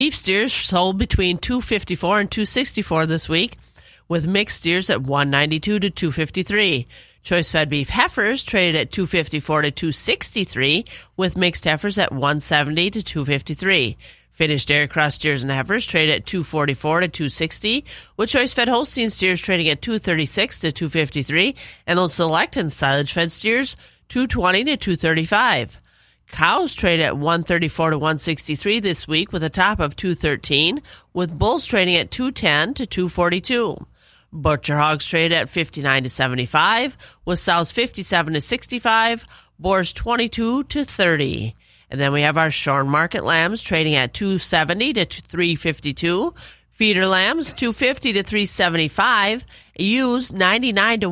Beef steers sold between $2.54 and $2.64 this week, with mixed steers at $1.92 to $2.53. Choice-fed beef heifers traded at $2.54 to $2.63, with mixed heifers at $1.70 to $2.53. Finished dairy cross steers and heifers traded at $2.44 to $2.60, with choice-fed Holstein steers trading at $2.36 to $2.53, and those select and silage-fed steers $2.20 to $2.35. Cows trade at $1.34 to $1.63 this week, with a top of $2.13, with bulls trading at $2.10 to $2.42. Butcher hogs trade at $59 to $75, with sows $57 to $65, boars $22 to $30. And then we have our shorn market lambs trading at $2.70 to $3.52, feeder lambs $2.50 to $3.75, ewes $99 to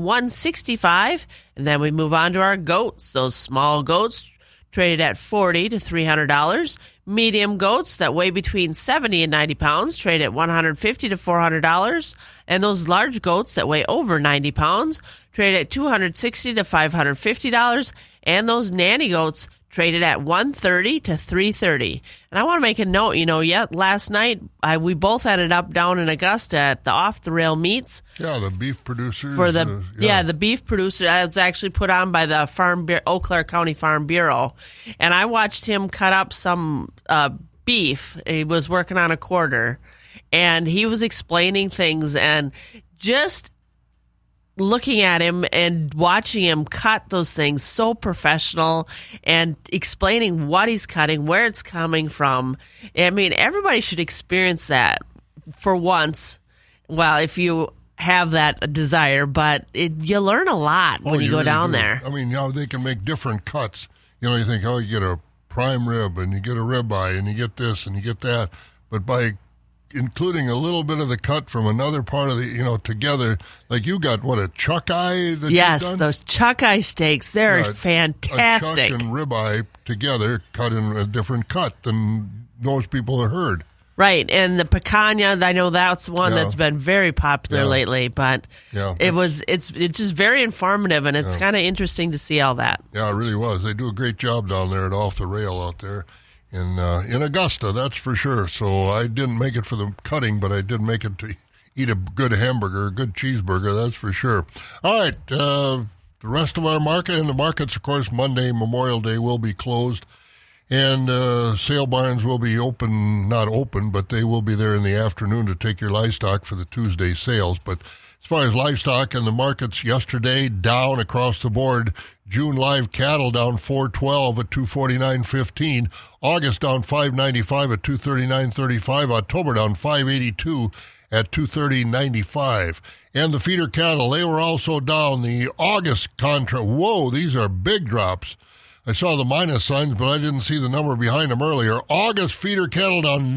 $1.65, and then we move on to our goats. Those small goats traded at $40 to $300. Medium goats that weigh between 70 and 90 pounds trade at $150 to $400. And those large goats that weigh over 90 pounds trade at $260 to $550. And those nanny goats traded at $130 to $330. And I want to make a note, last night we both ended up down in Augusta at the Off the Rail Meets. Yeah, the beef producers. The beef producer. That was actually put on by the Eau Claire County Farm Bureau. And I watched him cut up some beef. He was working on a quarter. And he was explaining things, and just looking at him and watching him cut those things, so professional, and explaining what he's cutting, where it's coming from. I mean, everybody should experience that for once. Well, if you have that desire, but you learn a lot when you go down there. I mean, they can make different cuts. You think, you get a prime rib, and you get a ribeye, and you get this, and you get that. But by including a little bit of the cut from another part of the, together, like you got, a chuck eye? Yes, those chuck eye steaks, they're fantastic. A chuck and ribeye together, cut in a different cut than most people have heard. Right, and the picanha, I know that's one that's been very popular lately, but it's just very informative, and it's kind of interesting to see all that. Yeah, it really was. They do a great job down there at Off the Rail out there. In Augusta, that's for sure. So I didn't make it for the cutting, but I did make it to eat a good hamburger, a good cheeseburger, that's for sure. All right, the rest of our market, and the markets, of course, Monday, Memorial Day, will be closed. And sale barns will be not open, but they will be there in the afternoon to take your livestock for the Tuesday sales. But as far as livestock and the markets yesterday, down across the board. June live cattle down 412 at 249.15. August down 595 at 239.35. October down 582 at 230.95. And the feeder cattle, they were also down. The August contract, these are big drops. I saw the minus signs, but I didn't see the number behind them earlier. August feeder cattle down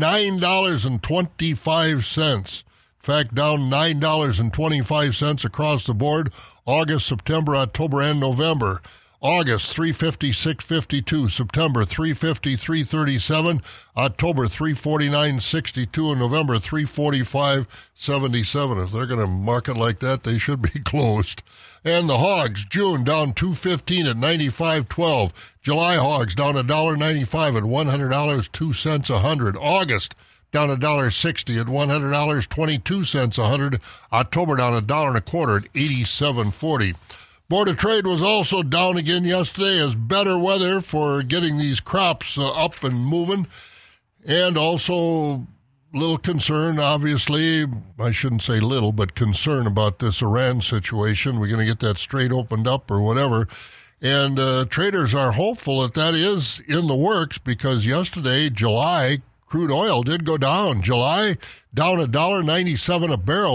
$9.25. In fact, down $9.25 across the board. August, September, October, and November. August, $356.52. September, $350, $337. October, $349.62. And November, $345.77. If they're going to market like that, they should be closed. And the hogs, June down $2.15 at $95.12. July hogs down $1.95 at $100.02 a hundred. August down $1.60 at $100.22 a hundred. October down $1.25 at $87.40. Board of Trade was also down again yesterday as better weather for getting these crops up and moving, and also little concern, obviously, I shouldn't say little, but concern about this Iran situation. We're going to get that strait opened up or whatever. And traders are hopeful that is in the works, because yesterday, July, crude oil did go down. July down $1.97 a barrel,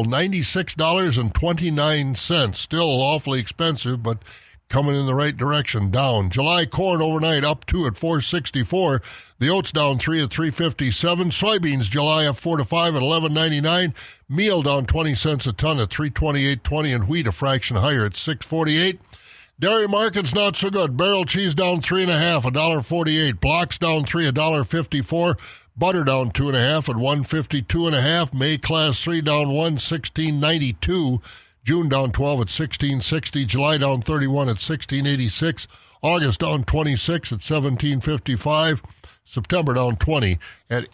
$96.29. Still awfully expensive, but coming in the right direction, down. July corn overnight up 2 at $4.64. The oats down 3 at $3.57. Soybeans July up 4 to 5 at $11.99. Meal down 20 cents a ton at $3.28.20, and wheat a fraction higher at $6.48. Dairy market's not so good. Barrel cheese down 3.5, $1.48. Blocks down 3, $1.54. Butter down 2.5 at $1.52.5. May class 3 down 1, $16.92. June down 12 at $16.60. July down 31 at $16.86. August down 26 at $17.55. September down 20 at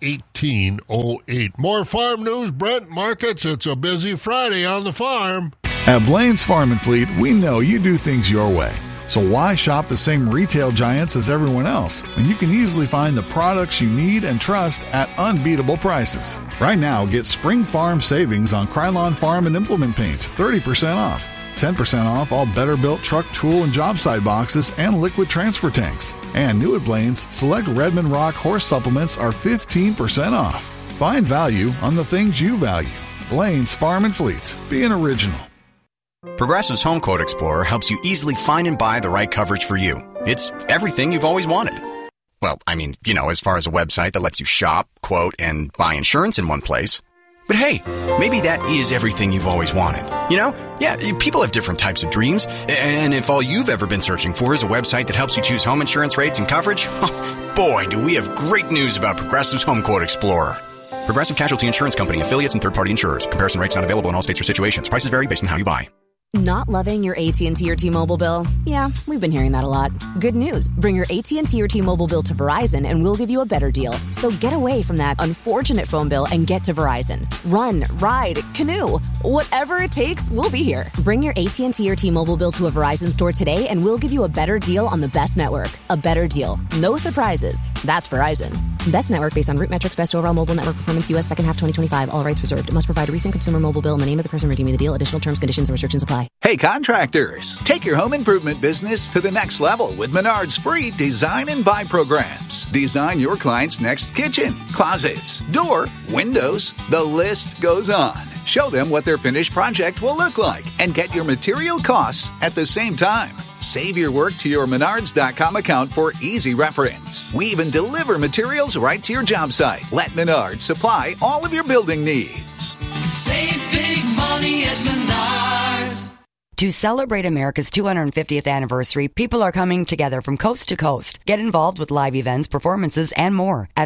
18.08. More farm news, Brent. Markets. It's a busy Friday on the farm. At Blaine's Farm and Fleet, we know you do things your way. So why shop the same retail giants as everyone else when you can easily find the products you need and trust at unbeatable prices? Right now, get Spring Farm savings on Krylon Farm and Implement Paints, 30% off. 10% off all better-built truck, tool, and job site boxes and liquid transfer tanks. And new at Blaine's, select Redmond Rock horse supplements are 15% off. Find value on the things you value. Blaine's Farm and Fleet. Be an original. Progressive's Home Quote Explorer helps you easily find and buy the right coverage for you. It's everything you've always wanted. Well, I mean, as far as a website that lets you shop, quote, and buy insurance in one place. But hey, maybe that is everything you've always wanted. Yeah, people have different types of dreams. And if all you've ever been searching for is a website that helps you choose home insurance rates and coverage, boy, do we have great news about Progressive's Home Quote Explorer. Progressive Casualty Insurance Company, affiliates, and third-party insurers. Comparison rates not available in all states or situations. Prices vary based on how you buy. Not loving your AT&T or T-Mobile bill? Yeah, we've been hearing that a lot. Good news. Bring your AT&T or T-Mobile bill to Verizon and we'll give you a better deal. So get away from that unfortunate phone bill and get to Verizon. Run, ride, canoe. Whatever it takes, we'll be here. Bring your AT&T or T-Mobile bill to a Verizon store today and we'll give you a better deal on the best network. A better deal. No surprises. That's Verizon. Best network based on root metrics, best overall mobile network performance, U.S. second half 2025. All rights reserved. Must provide a recent consumer mobile bill in the name of the person redeeming the deal. Additional terms, conditions, and restrictions apply. Hey, contractors, take your home improvement business to the next level with Menard's free design and buy programs. Design your client's next kitchen, closets, door, windows. The list goes on. Show them what their finished project will look like and get your material costs at the same time. Save your work to your Menards.com account for easy reference. We even deliver materials right to your job site. Let Menards supply all of your building needs. Save big money at Menards. To celebrate America's 250th anniversary, people are coming together from coast to coast. Get involved with live events, performances, and more at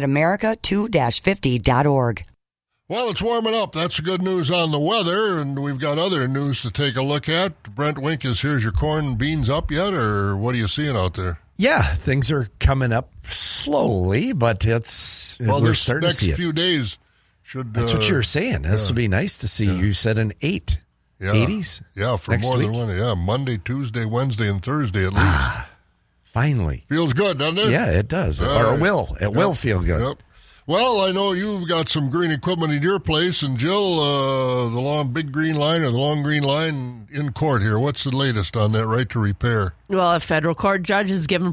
America2-50.org. Well, it's warming up. That's good news on the weather, and we've got other news to take a look at. Brent Wink is here. Is your corn and beans up yet, or what are you seeing out there? Yeah, things are coming up slowly, but we're starting to see it. Next few days should... That's what you're saying. This will be nice to see. You said an 8. Yeah. 80s? Yeah, for next more week? than one. Yeah, Monday, Tuesday, Wednesday, and Thursday at least. Finally. Feels good, doesn't it? Yeah, it does. Or it will. It will feel good. Yep. Well, I know you've got some green equipment in your place, and Jill, the long big green line or the long green line in court here. What's the latest on that right to repair? Well, a federal court judge has given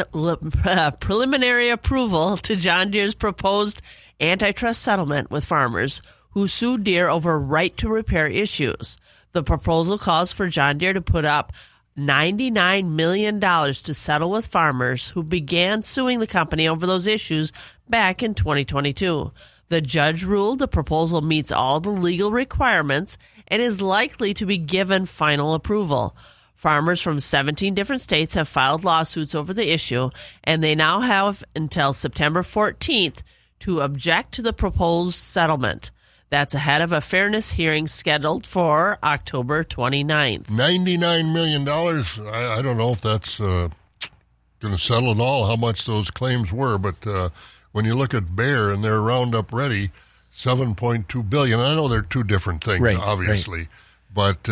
preliminary approval to John Deere's proposed antitrust settlement with farmers who sued Deere over right to repair issues. The proposal calls for John Deere to put up $99 million to settle with farmers who began suing the company over those issues back in 2022. The judge ruled the proposal meets all the legal requirements and is likely to be given final approval. Farmers from 17 different states have filed lawsuits over the issue, and they now have until September 14th to object to the proposed settlement. That's ahead of a fairness hearing scheduled for October 29th. $99 million. I don't know if that's going to settle at all, how much those claims were, but when you look at Bayer and their Roundup Ready, $7.2 billion. I know they're two different things, obviously, but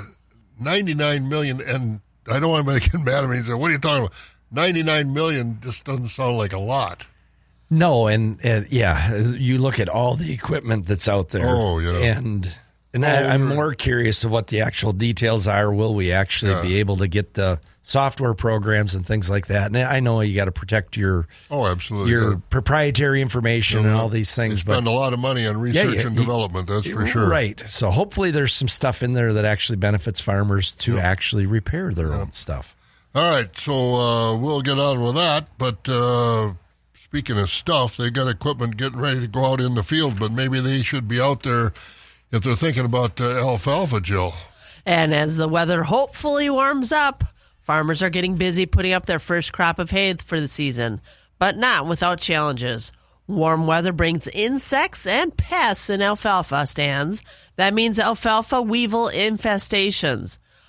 $99 million, and I don't want to get mad at me and say, what are you talking about? $99 million just doesn't sound like a lot. No, and you look at all the equipment that's out there. Oh, yeah. And I'm more curious of what the actual details are. Will we actually be able to get the software programs and things like that? And I know you got to protect your proprietary information and all these things. They spend a lot of money on research and development, that's for sure. Right. So hopefully there's some stuff in there that actually benefits farmers to actually repair their own stuff. All right, so we'll get on with that, but... Speaking of stuff, they got equipment getting ready to go out in the field, but maybe they should be out there if they're thinking about alfalfa, Jill. And as the weather hopefully warms up, farmers are getting busy putting up their first crop of hay for the season, but not without challenges. Warm weather brings insects and pests in alfalfa stands. That means alfalfa weevil infestations.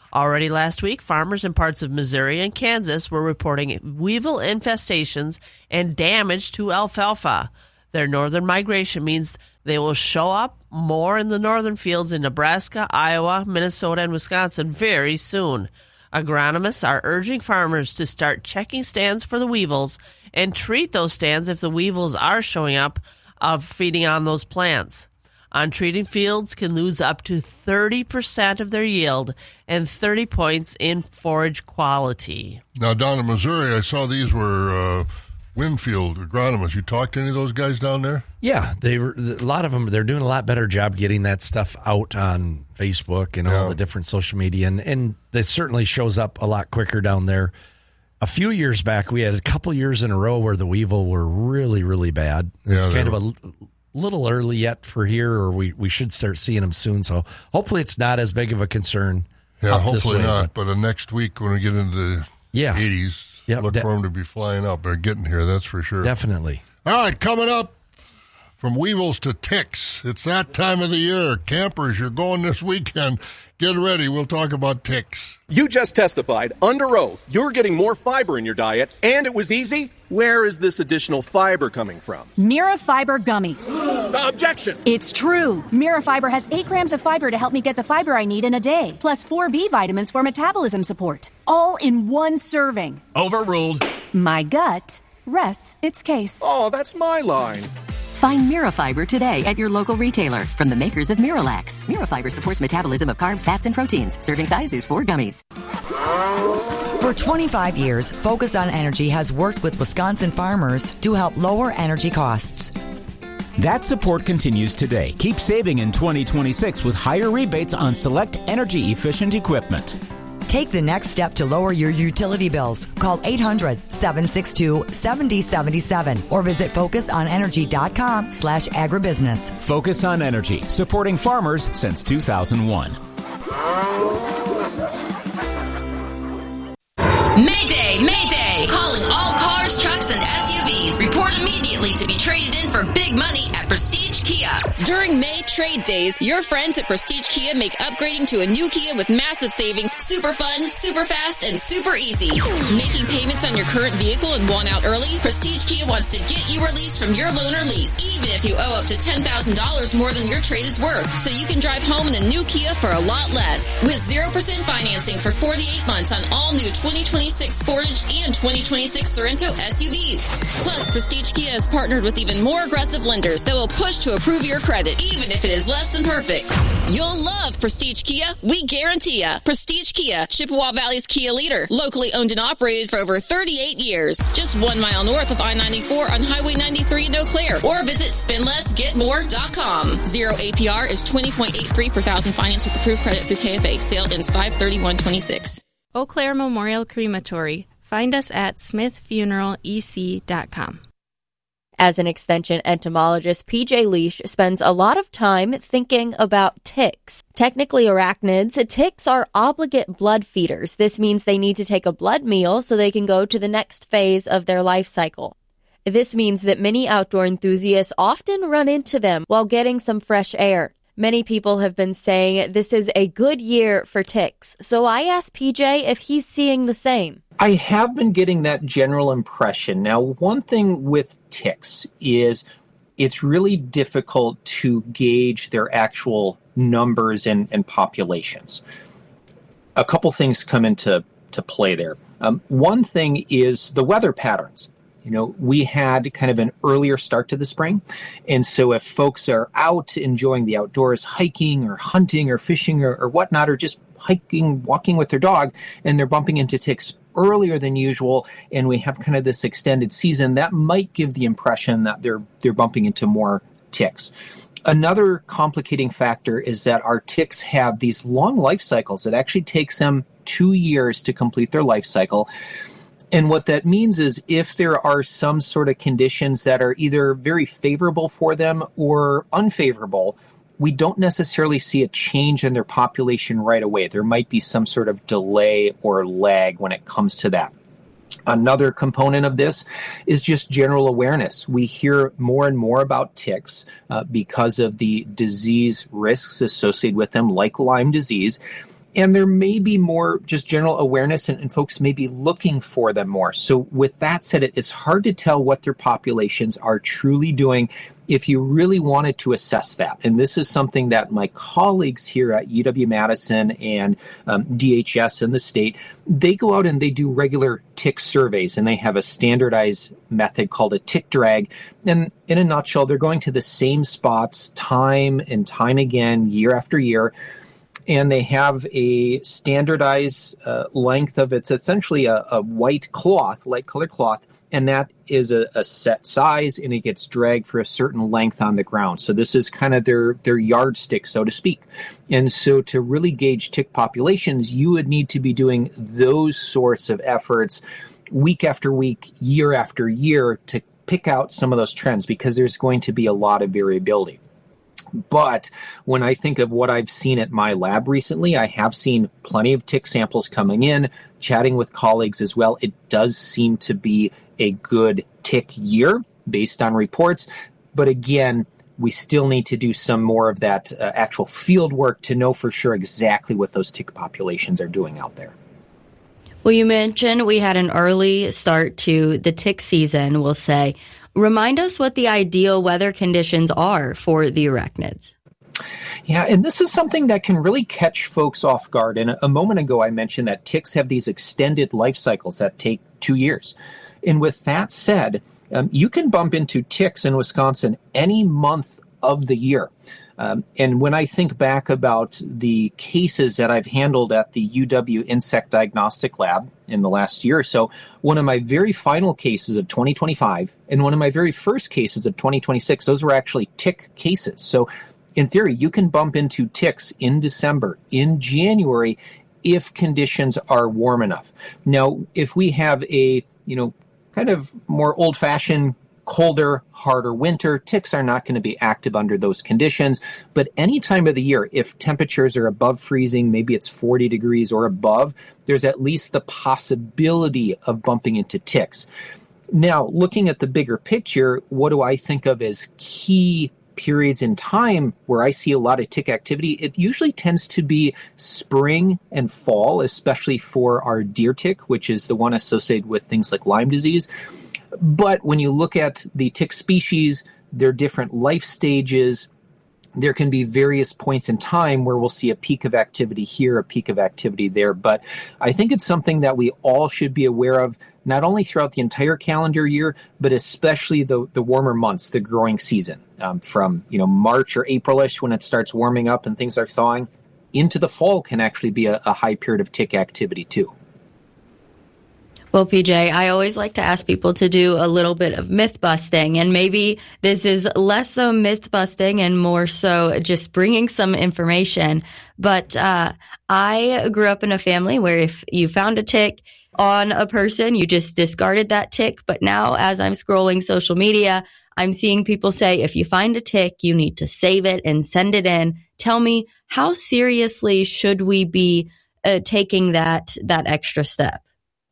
Already last week, farmers in parts of Missouri and Kansas were reporting weevil infestations and damage to alfalfa. Their northern migration means they will show up more in the northern fields in Nebraska, Iowa, Minnesota, and Wisconsin very soon. Agronomists are urging farmers to start checking stands for the weevils and treat those stands if the weevils are showing up of feeding on those plants. Untreated fields can lose up to 30% of their yield and 30 points in forage quality. Now, down in Missouri, I saw these were Winfield agronomists. You talked to any of those guys down there? Yeah, a lot of them, they're doing a lot better job getting that stuff out on Facebook and all the different social media, and it certainly shows up a lot quicker down there. A few years back, we had a couple years in a row where the weevil were really, really bad. It's kind of a little early yet for here, or we should start seeing them soon. So hopefully it's not as big of a concern. Yeah, hopefully not. But next week when we get into the 80s, look for them to be flying up. They're getting here, that's for sure. Definitely. All right, coming up, from weevils to ticks. It's that time of the year. Campers, you're going this weekend. Get ready. We'll talk about ticks. You just testified under oath you're getting more fiber in your diet, and it was easy. Where is this additional fiber coming from? Mirafiber gummies. Objection! It's true. Mirafiber has 8 grams of fiber to help me get the fiber I need in a day, plus 4 B vitamins for metabolism support. All in one serving. Overruled. My gut rests its case. Oh, that's my line. Find Mirafiber today at your local retailer from the makers of Miralax. Mirafiber supports metabolism of carbs, fats, and proteins. Serving size is 4 gummies. For 25 years, Focus on Energy has worked with Wisconsin farmers to help lower energy costs. That support continues today. Keep saving in 2026 with higher rebates on select energy-efficient equipment. Take the next step to lower your utility bills. Call 800-762-7077 or visit focusonenergy.com/agribusiness. Focus on Energy, supporting farmers since 2001. Mayday! Mayday! Calling all cars, trucks, and SUVs. Report immediately to be traded in for big money at Prestige Kia. During May Trade Days, your friends at Prestige Kia make upgrading to a new Kia with massive savings super fun, super fast, and super easy. Making payments on your current vehicle and want out early? Prestige Kia wants to get you released from your loan or lease, even if you owe up to $10,000 more than your trade is worth, so you can drive home in a new Kia for a lot less. With 0% financing for 48 months on all new 2026 Sportage and 2026 Sorento SUVs. Plus, Prestige Kia has partnered with even more aggressive lenders that will push to approve your credit, even if it is less than perfect. You'll love Prestige Kia. We guarantee ya. Prestige Kia, Chippewa Valley's Kia leader. Locally owned and operated for over 38 years. Just 1 mile north of I-94 on Highway 93 in Eau Claire. Or visit spendlessgetmore.com. 0 APR is 20.83 per thousand finance with approved credit through KFA. Sale ends 5/31/26. Eau Claire Memorial Crematory. Find us at smithfuneralec.com. As an extension entomologist, PJ Leash spends a lot of time thinking about ticks. Technically arachnids, ticks are obligate blood feeders. This means they need to take a blood meal so they can go to the next phase of their life cycle. This means that many outdoor enthusiasts often run into them while getting some fresh air. Many people have been saying this is a good year for ticks, so I asked PJ if he's seeing the same. I have been getting that general impression. Now, one thing with ticks is it's really difficult to gauge their actual numbers and populations. A couple things come into play there. One thing is the weather patterns. You know, we had kind of an earlier start to the spring. And so if folks are out enjoying the outdoors, hiking or hunting or fishing or whatnot, or just hiking, walking with their dog, and they're bumping into ticks earlier than usual, and we have kind of this extended season, that might give the impression that they're bumping into more ticks. Another complicating factor is that our ticks have these long life cycles. It actually takes them 2 years to complete their life cycle. And what that means is if there are some sort of conditions that are either very favorable for them or unfavorable, we don't necessarily see a change in their population right away. There might be some sort of delay or lag when it comes to that. Another component of this is just general awareness. We hear more and more about ticks because of the disease risks associated with them, like Lyme disease. And there may be more just general awareness, and folks may be looking for them more. So with that said, it's hard to tell what their populations are truly doing if you really wanted to assess that. And this is something that my colleagues here at UW-Madison and DHS in the state, they go out and they do regular tick surveys, and they have a standardized method called a tick drag. And in a nutshell, they're going to the same spots time and time again, year after year. And they have a standardized length of, it's essentially a white cloth, light colored cloth, and that is a set size, and it gets dragged for a certain length on the ground. So this is kind of their yardstick, so to speak. And so to really gauge tick populations, you would need to be doing those sorts of efforts week after week, year after year, to pick out some of those trends, because there's going to be a lot of variability. But when I think of what I've seen at my lab recently, I have seen plenty of tick samples coming in, chatting with colleagues as well. It does seem to be a good tick year based on reports. But again, we still need to do some more of that actual field work to know for sure exactly what those tick populations are doing out there. Well, you mentioned we had an early start to the tick season, we'll say. Remind us what the ideal weather conditions are for the arachnids. Yeah, and this is something that can really catch folks off guard. And a moment ago, I mentioned that ticks have these extended life cycles that take 2 years. And with that said, you can bump into ticks in Wisconsin any month of the year. And when I think back about the cases that I've handled at the UW Insect Diagnostic Lab in the last year or so, one of my very final cases of 2025 and one of my very first cases of 2026, those were actually tick cases. So in theory, you can bump into ticks in December, in January, if conditions are warm enough. Now, if we have a, kind of more old-fashioned colder, harder winter, ticks are not going to be active under those conditions. But any time of the year, if temperatures are above freezing, maybe it's 40 degrees or above, there's at least the possibility of bumping into ticks. Now, looking at the bigger picture, what do I think of as key periods in time where I see a lot of tick activity? It usually tends to be spring and fall, especially for our deer tick, which is the one associated with things like Lyme disease. But when you look at the tick species, their different life stages, there can be various points in time where we'll see a peak of activity here, a peak of activity there. But I think it's something that we all should be aware of, not only throughout the entire calendar year, but especially the warmer months, the growing season, from March or April-ish when it starts warming up and things are thawing, into the fall can actually be a high period of tick activity too. Well, PJ, I always like to ask people to do a little bit of myth busting, and maybe this is less so myth busting and more so just bringing some information. But I grew up in a family where if you found a tick on a person, you just discarded that tick. But now as I'm scrolling social media, I'm seeing people say, if you find a tick, you need to save it and send it in. Tell me, how seriously should we be taking that extra step?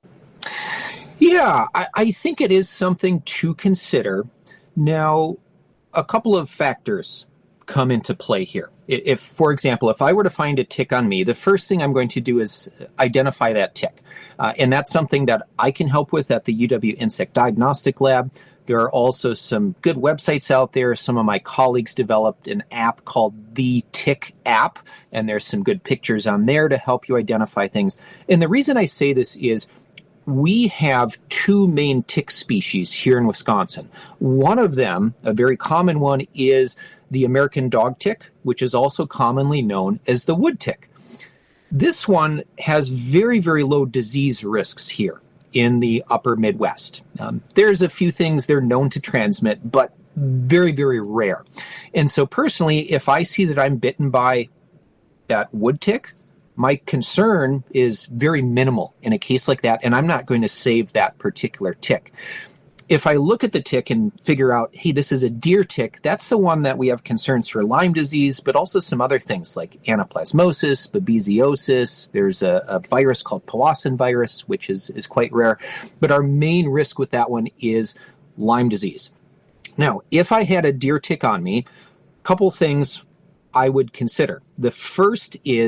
Yeah, I think it is something to consider. Now, a couple of factors come into play here. If, for example, if I were to find a tick on me, the first thing I'm going to do is identify that tick. And that's something that I can help with at the UW Insect Diagnostic Lab. There are also some good websites out there. Some of my colleagues developed an app called the Tick app, and there's some good pictures on there to help you identify things. And the reason I say this is we have two main tick species here in Wisconsin. One of them, a very common one, is the American dog tick, which is also commonly known as the wood tick. This one has very, very low disease risks here in the upper Midwest. There's a few things they're known to transmit, but very, very rare. And so personally, if I see that I'm bitten by that wood tick, my concern is very minimal in a case like that, and I'm not going to save that particular tick. If I look at the tick and figure out, hey, this is a deer tick, that's the one that we have concerns for Lyme disease, but also some other things like anaplasmosis, babesiosis. There's a virus called Powassan virus, which is quite rare. But our main risk with that one is Lyme disease. Now, if I had a deer tick on me, a couple things I would consider. The first is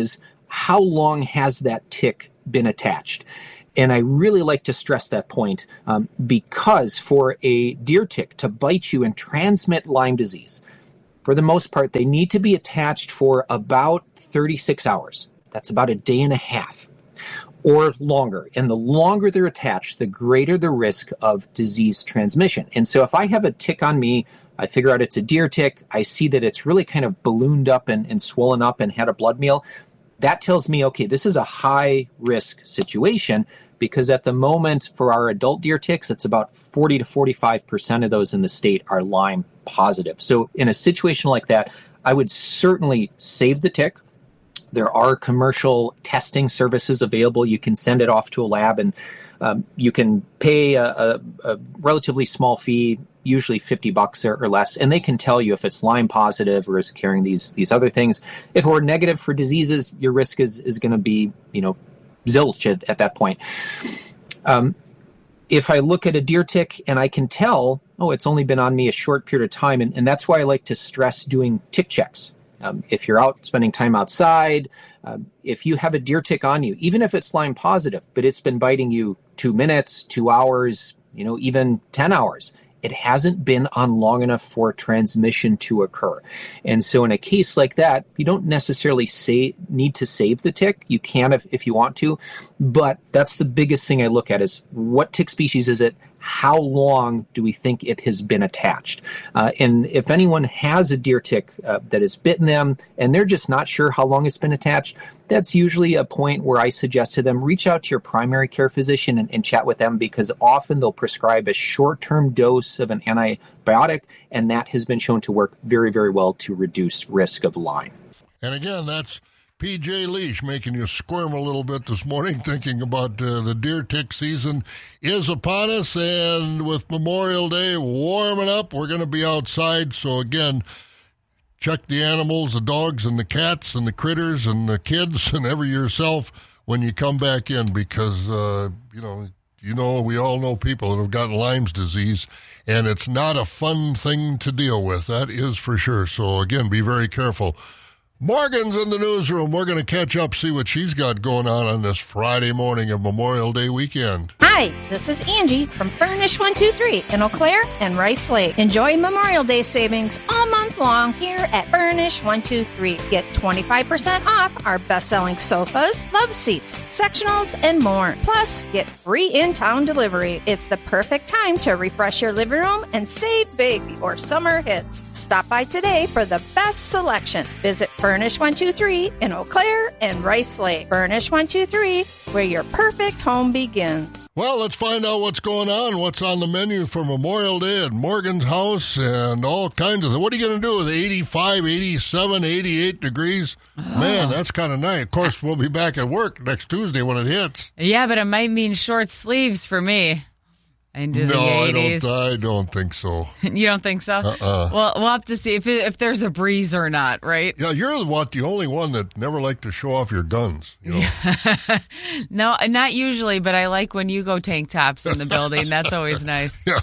how long has that tick been attached? And I really like to stress that point because for a deer tick to bite you and transmit Lyme disease, for the most part, they need to be attached for about 36 hours. That's about a day and a half or longer. And the longer they're attached, the greater the risk of disease transmission. And so if I have a tick on me, I figure out it's a deer tick, I see that it's really kind of ballooned up and swollen up and had a blood meal, that tells me, okay, this is a high risk situation, because at the moment for our adult deer ticks, it's about 40 to 45% of those in the state are Lyme positive. So in a situation like that, I would certainly save the tick. There are commercial testing services available. You can send it off to a lab, and you can pay a relatively small fee, usually $50 or less, and they can tell you if it's Lyme positive or is carrying these other things. If we're negative for diseases, your risk is going to be, zilch at that point. If I look at a deer tick and I can tell, it's only been on me a short period of time, and that's why I like to stress doing tick checks. If you're out spending time outside, if you have a deer tick on you, even if it's Lyme positive, but it's been biting you 2 minutes, 2 hours, even 10 hours, it hasn't been on long enough for transmission to occur. And so in a case like that, you don't necessarily need to save the tick. You can if you want to, but that's the biggest thing I look at is what tick species is it? How long do we think it has been attached? And if anyone has a deer tick that has bitten them and they're just not sure how long it's been attached, that's usually a point where I suggest to them, reach out to your primary care physician and chat with them, because often they'll prescribe a short-term dose of an antibiotic, and that has been shown to work very, very well to reduce risk of Lyme. And again, that's P.J. Leash making you squirm a little bit this morning, thinking about the deer tick season is upon us, and with Memorial Day warming up, we're going to be outside. So again, check the animals, the dogs and the cats and the critters and the kids and yourself when you come back in, because, we all know people that have gotten Lyme's disease, and it's not a fun thing to deal with. That is for sure. So again, be very careful. Morgan's in the newsroom. We're going to catch up, see what she's got going on this Friday morning of Memorial Day weekend. Hi, this is Angie from Furnish 123 in Eau Claire and Rice Lake. Enjoy Memorial Day savings all month long here at Furnish 123. Get 25% off our best-selling sofas, love seats, sectionals, and more. Plus, get free in-town delivery. It's the perfect time to refresh your living room and save big before summer hits. Stop by today for the best selection. Visit Furnish 123 in Eau Claire and Rice Lake. Furnish 123, where your perfect home begins. Well, let's find out what's going on, what's on the menu for Memorial Day at Morgan's house, and all kinds of things. What are you going to do with 85, 87, 88 degrees? Man, that's kind of nice. Of course, we'll be back at work next Tuesday when it hits. Yeah, but it might mean short sleeves for me. Into the 80s. I don't think so. You don't think so? Well, we'll have to see if there's a breeze or not, right? Yeah, you're the only one that never liked to show off your guns. No, not usually, but I like when you go tank tops in the building. That's always nice. Yeah,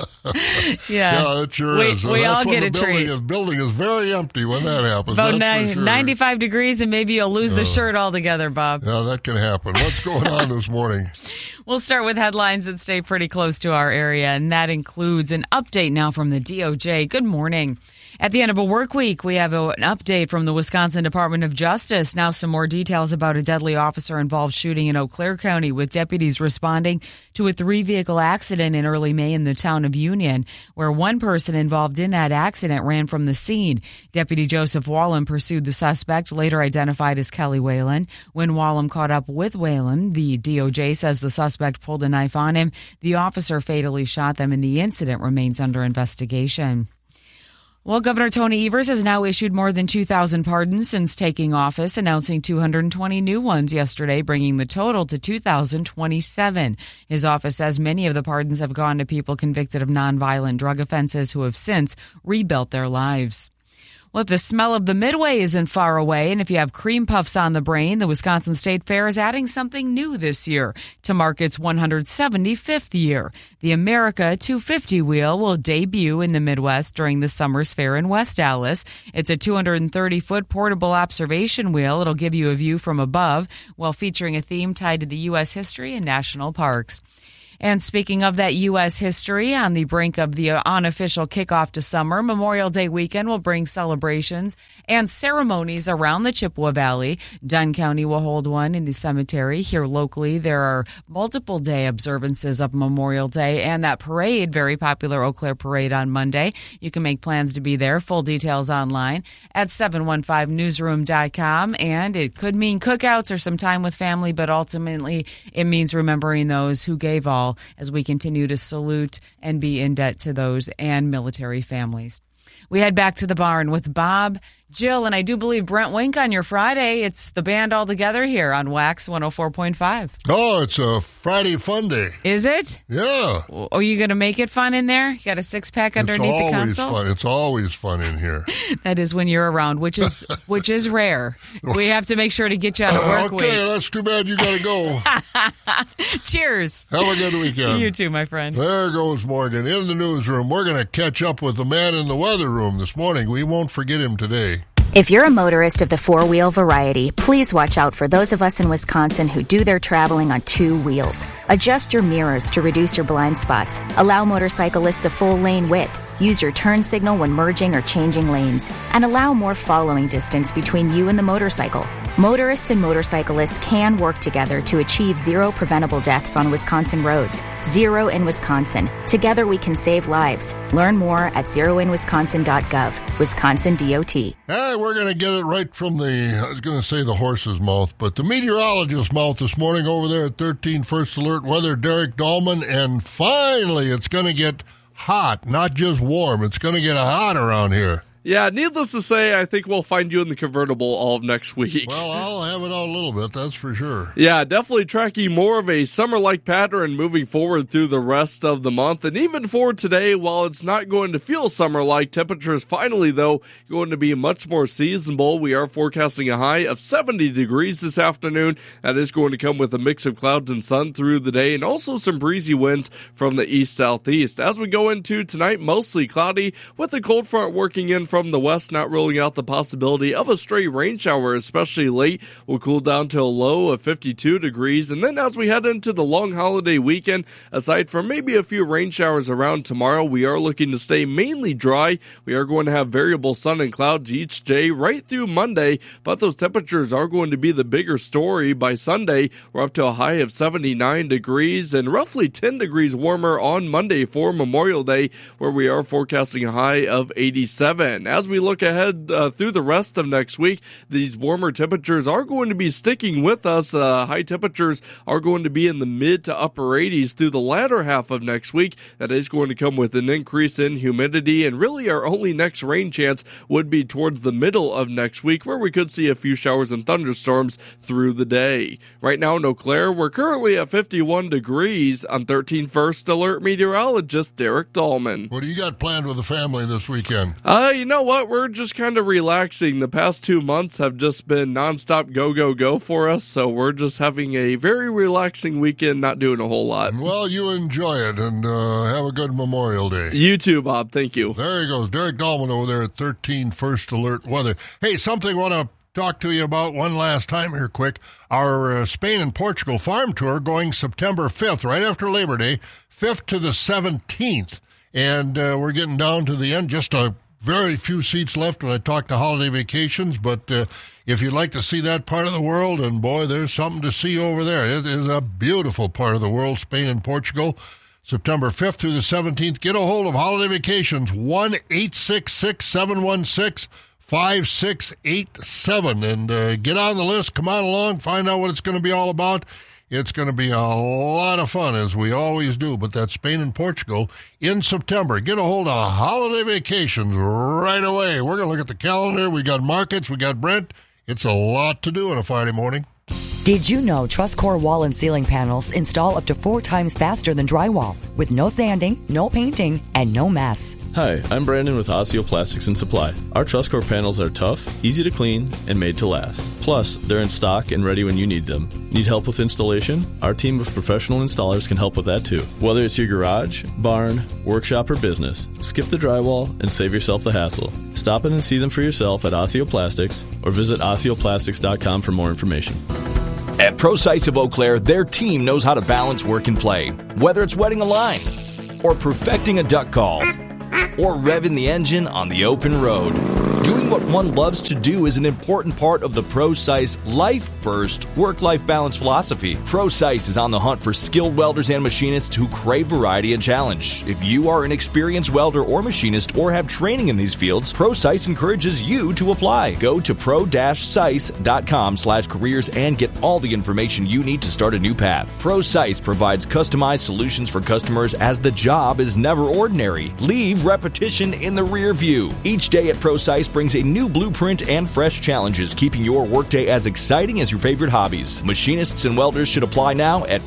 it sure is. We all get a treat. The building is very empty when that happens. About that's for sure. 95 degrees, and maybe you'll lose the shirt altogether, Bob. Yeah, that can happen. What's going on this morning? We'll start with headlines that stay pretty close to our area, and that includes an update now from the DOJ. Good morning. At the end of a work week, we have an update from the Wisconsin Department of Justice. Now some more details about a deadly officer-involved shooting in Eau Claire County, with deputies responding to a 3-vehicle accident in early May in the town of Union, where one person involved in that accident ran from the scene. Deputy Joseph Wallem pursued the suspect, later identified as Kelly Whalen. When Wallem caught up with Whalen, the DOJ says the suspect pulled a knife on him. The officer fatally shot them, and the incident remains under investigation. Well, Governor Tony Evers has now issued more than 2,000 pardons since taking office, announcing 220 new ones yesterday, bringing the total to 2,027. His office says many of the pardons have gone to people convicted of nonviolent drug offenses who have since rebuilt their lives. Well, if the smell of the Midway isn't far away, and if you have cream puffs on the brain, the Wisconsin State Fair is adding something new this year to mark its 175th year. The America 250 wheel will debut in the Midwest during the summer's fair in West Allis. It's a 230-foot portable observation wheel. It'll give you a view from above while featuring a theme tied to the U.S. history and national parks. And speaking of that U.S. history, on the brink of the unofficial kickoff to summer, Memorial Day weekend will bring celebrations and ceremonies around the Chippewa Valley. Dunn County will hold one in the cemetery. Here locally, there are multiple day observances of Memorial Day and that parade, very popular Eau Claire Parade on Monday. You can make plans to be there. Full details online at 715newsroom.com. And it could mean cookouts or some time with family, but ultimately it means remembering those who gave all, as we continue to salute and be in debt to those and military families. We head back to the barn with Bob, Jill, and I do believe Brent Wink on your Friday. It's the band all together here on Wax 104.5. Oh, it's a Friday fun day. Is it? Yeah. Are you going to make it fun in there? You got a six-pack underneath the console? Fun. It's always fun in here. That is when you're around, which is rare. We have to make sure to get you out of work week. Okay, that's too bad you got to go. Cheers. Have a good weekend. You too, my friend. There goes Morgan in the newsroom. We're going to catch up with the man in the weather room this morning. We won't forget him today. If you're a motorist of the four-wheel variety, please watch out for those of us in Wisconsin who do their traveling on two wheels. Adjust your mirrors to reduce your blind spots. Allow motorcyclists a full lane width. Use your turn signal when merging or changing lanes. And allow more following distance between you and the motorcycle. Motorists and motorcyclists can work together to achieve zero preventable deaths on Wisconsin roads. Zero in Wisconsin. Together we can save lives. Learn more at zeroinwisconsin.gov. Wisconsin DOT. Hey, we're going to get it right from the horse's mouth, but the meteorologist's mouth this morning over there at 13 First Alert Weather, Derek Dahlman, and finally it's going to get hot, not just warm. It's going to get hot around here. Yeah, needless to say, I think we'll find you in the convertible all of next week. Well, I'll have it out a little bit, that's for sure. Yeah, definitely tracking more of a summer-like pattern moving forward through the rest of the month. And even for today, while it's not going to feel summer-like, temperatures finally, though, going to be much more seasonable. We are forecasting a high of 70 degrees this afternoon. That is going to come with a mix of clouds and sun through the day, and also some breezy winds from the east-southeast. As we go into tonight, mostly cloudy, with the cold front working in from the west, not ruling out the possibility of a stray rain shower, especially late. We'll cool down to a low of 52 degrees. And then as we head into the long holiday weekend, aside from maybe a few rain showers around tomorrow, we are looking to stay mainly dry. We are going to have variable sun and clouds each day right through Monday, but those temperatures are going to be the bigger story. By Sunday, we're up to a high of 79 degrees and roughly 10 degrees warmer on Monday for Memorial Day, where we are forecasting a high of 87. As we look ahead through the rest of next week, these warmer temperatures are going to be sticking with us. High temperatures are going to be in the mid to upper 80s through the latter half of next week. That is going to come with an increase in humidity, and really our only next rain chance would be towards the middle of next week, where we could see a few showers and thunderstorms through the day. Right now in Eau Claire, we're currently at 51 degrees. I'm 13 First Alert meteorologist Derek Dahlman. What do you got planned with the family this weekend? You know what? We're just kind of relaxing. The past 2 months have just been nonstop go, go, go for us, so we're just having a very relaxing weekend, not doing a whole lot. Well, you enjoy it, and have a good Memorial Day. You too, Bob. Thank you. There he goes. Derek Dahlman over there at 13 First Alert Weather. Hey, something I want to talk to you about one last time here quick. Our Spain and Portugal farm tour going September 5th, right after Labor Day, 5th to the 17th. And we're getting down to the end, just a very few seats left when I talk to Holiday Vacations, but if you'd like to see that part of the world, and boy, there's something to see over there. It is a beautiful part of the world, Spain and Portugal. September 5th through the 17th. Get a hold of Holiday Vacations, 1-866-716-5687, and get on the list. Come on along, find out what it's going to be all about. It's going to be a lot of fun, as we always do, but that's Spain and Portugal in September. Get a hold of Holiday Vacations right away. We're going to look at the calendar. We got markets. We got Brent. It's a lot to do on a Friday morning. Did you know TrustCore wall and ceiling panels install up to 4 times faster than drywall with no sanding, no painting, and no mess? Hi, I'm Brandon with Osseo Plastics and Supply. Our truss core panels are tough, easy to clean, and made to last. Plus, they're in stock and ready when you need them. Need help with installation? Our team of professional installers can help with that too. Whether it's your garage, barn, workshop, or business, skip the drywall and save yourself the hassle. Stop in and see them for yourself at Osseo Plastics or visit OsseoPlastics.com for more information. At ProSice of Eau Claire, their team knows how to balance work and play. Whether it's wetting a line, or perfecting a duck call, or revving the engine on the open road. Doing what one loves to do is an important part of the ProSice Life First work-life balance philosophy. ProSice is on the hunt for skilled welders and machinists who crave variety and challenge. If you are an experienced welder or machinist or have training in these fields, ProSice encourages you to apply. Go to pro-sice.com/careers and get all the information you need to start a new path. ProSice provides customized solutions for customers as the job is never ordinary. Leave repetition in the rear view. Each day at ProSice brings a new blueprint and fresh challenges, keeping your workday as exciting as your favorite hobbies. Machinists and welders should apply now at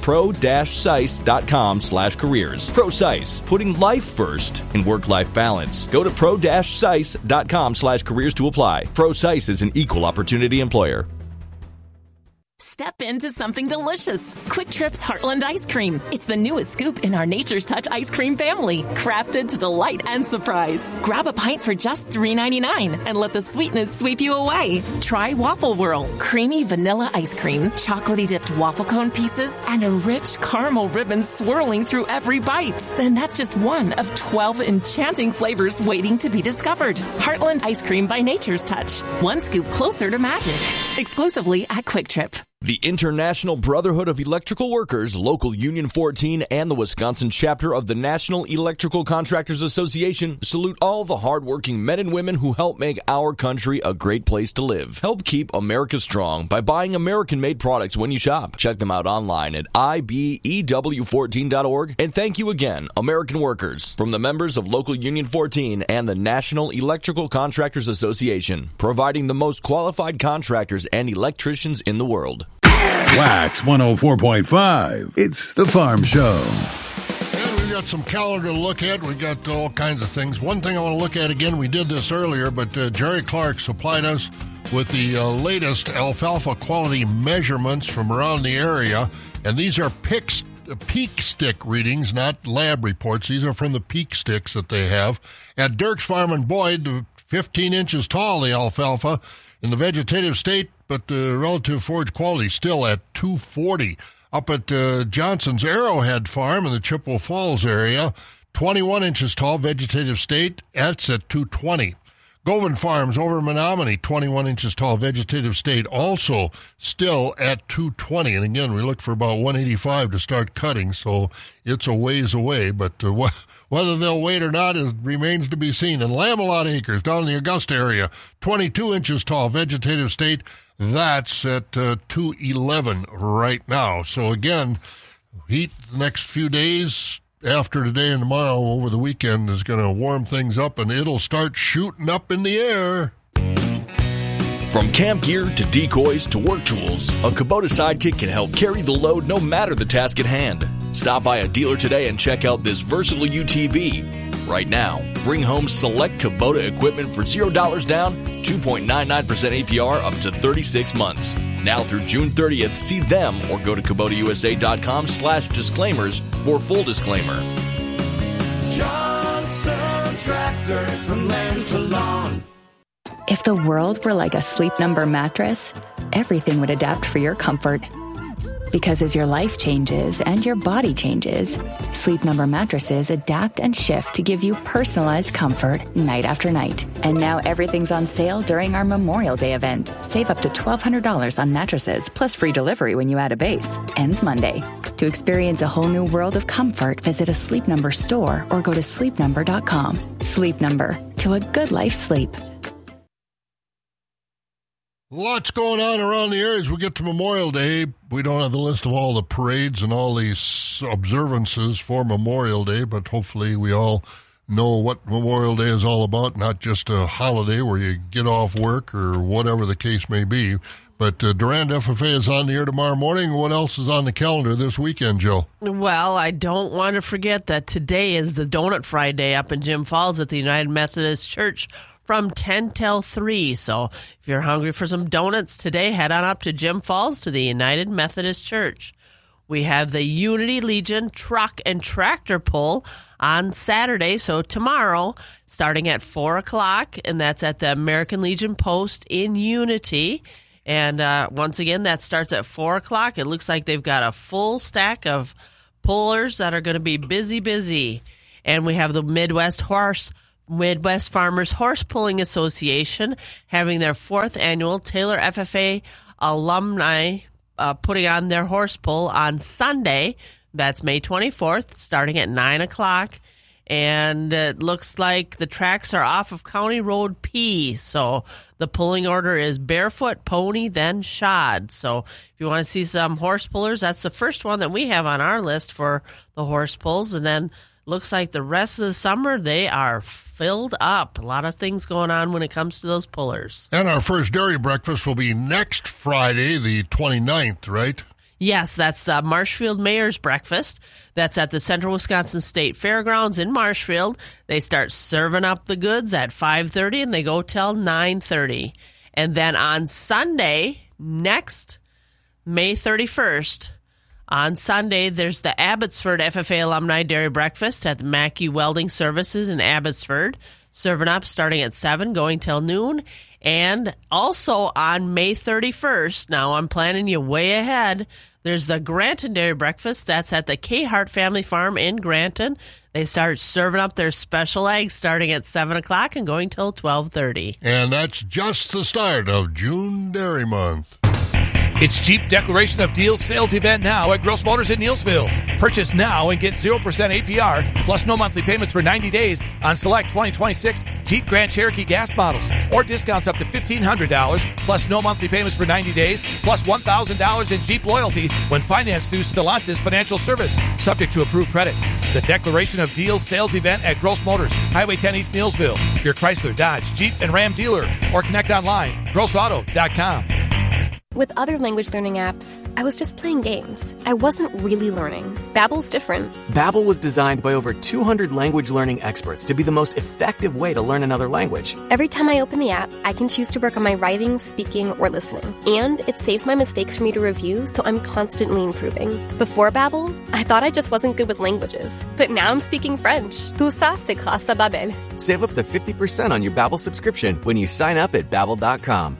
pro-sice.com/careers. ProSice, putting life first in work-life balance. Go to pro-sice.com/careers to apply. ProSice is an equal opportunity employer. Step into something delicious. Quick Trip's Heartland Ice Cream. It's the newest scoop in our Nature's Touch ice cream family, crafted to delight and surprise. Grab a pint for just $3.99 and let the sweetness sweep you away. Try Waffle Whirl, creamy vanilla ice cream, chocolatey dipped waffle cone pieces, and a rich caramel ribbon swirling through every bite. Then that's just one of 12 enchanting flavors waiting to be discovered. Heartland Ice Cream by Nature's Touch. One scoop closer to magic. Exclusively at Quick Trip. The International Brotherhood of Electrical Workers, Local Union 14, and the Wisconsin chapter of the National Electrical Contractors Association salute all the hardworking men and women who help make our country a great place to live. Help keep America strong by buying American-made products when you shop. Check them out online at IBEW14.org. And thank you again, American workers, from the members of Local Union 14 and the National Electrical Contractors Association, providing the most qualified contractors and electricians in the world. Wax 104.5. It's the Farm Show. And we've got some calendar to look at. We've got all kinds of things. One thing I want to look at again, we did this earlier, but Jerry Clark supplied us with the latest alfalfa quality measurements from around the area. And these are peak stick readings, not lab reports. These are from the peak sticks that they have. At Dirk's Farm in Boyd, 15 inches tall, the alfalfa in the vegetative state, but the relative forage quality still at 240. Up at Johnson's Arrowhead Farm in the Chippewa Falls area, 21 inches tall, vegetative state, that's at 220. Govan Farms over in Menominee, 21 inches tall, vegetative state, also still at 220. And again, we look for about 185 to start cutting, so it's a ways away. But whether they'll wait or not remains to be seen. And Lammelot Acres down in the Augusta area, 22 inches tall, vegetative state, that's at 211 right now. So again, heat the next few days after today and tomorrow over the weekend is going to warm things up, and it'll start shooting up in the air. From camp gear to decoys to work tools, a Kubota Sidekick can help carry the load no matter the task at hand. Stop by a dealer today and check out this versatile UTV. Right now, bring home select Kubota equipment for $0 down, 2.99% APR up to 36 months. Now through June 30th, see them or go to KubotaUSA.com/disclaimers for full disclaimer. Johnson Tractor, from land to lawn. If the world were like a Sleep Number mattress, everything would adapt for your comfort. Because as your life changes and your body changes, Sleep Number mattresses adapt and shift to give you personalized comfort night after night. And now everything's on sale during our Memorial Day event. Save up to $1,200 on mattresses, plus free delivery when you add a base. Ends Monday. To experience a whole new world of comfort, visit a Sleep Number store or go to sleepnumber.com. Sleep Number. To a good life sleep. Lots going on around the area as we get to Memorial Day. We don't have the list of all the parades and all these observances for Memorial Day, but hopefully we all know what Memorial Day is all about, not just a holiday where you get off work or whatever the case may be. But Durand FFA is on the air tomorrow morning. What else is on the calendar this weekend, Jill? Well, I don't want to forget that today is the Donut Friday up in Jim Falls at the United Methodist Church from 10 till 3. So if you're hungry for some donuts today, head on up to Jim Falls to the United Methodist Church. We have the Unity Legion Truck and Tractor Pull on Saturday, so tomorrow, starting at 4 o'clock, and that's at the American Legion Post in Unity. And once again, that starts at 4 o'clock. It looks like they've got a full stack of pullers that are going to be busy. And we have the Midwest Farmers Horse Pulling Association having their 4th annual Taylor FFA alumni putting on their horse pull on Sunday. That's May 24th, starting at 9 o'clock. And it looks like the tracks are off of County Road P. So the pulling order is barefoot, pony, then shod. So if you want to see some horse pullers, that's the first one that we have on our list for the horse pulls. And then looks like the rest of the summer, they are filled up. A lot of things going on when it comes to those pullers. And our first dairy breakfast will be next Friday, the 29th, right? Yes, that's the Marshfield Mayor's Breakfast. That's at the Central Wisconsin State Fairgrounds in Marshfield. They start serving up the goods at 5:30 and they go till 9:30. And then on Sunday, next May 31st, on Sunday, there's the Abbotsford FFA Alumni Dairy Breakfast at the Mackey Welding Services in Abbotsford, serving up starting at 7, going till noon. And also on May 31st, now I'm planning you way ahead, there's the Granton Dairy Breakfast. That's at the K. Hart Family Farm in Granton. They start serving up their special eggs starting at 7 o'clock and going till 12:30. And that's just the start of June Dairy Month. It's Jeep Declaration of Deals sales event now at Gross Motors in Neelsville. Purchase now and get 0% APR plus no monthly payments for 90 days on select 2026 Jeep Grand Cherokee gas models, or discounts up to $1,500 plus no monthly payments for 90 days plus $1,000 in Jeep loyalty when financed through Stellantis Financial Service, subject to approved credit. The Declaration of Deals sales event at Gross Motors, Highway 10 East Neelsville, your Chrysler, Dodge, Jeep, and Ram dealer, or connect online, grossauto.com. With other language learning apps, I was just playing games. I wasn't really learning. Babbel's different. Babbel was designed by over 200 language learning experts to be the most effective way to learn another language. Every time I open the app, I can choose to work on my writing, speaking, or listening. And it saves my mistakes for me to review, so I'm constantly improving. Before Babbel, I thought I just wasn't good with languages. But now I'm speaking French. Tout ça, c'est grâce à Babbel. Save up to 50% on your Babbel subscription when you sign up at Babbel.com.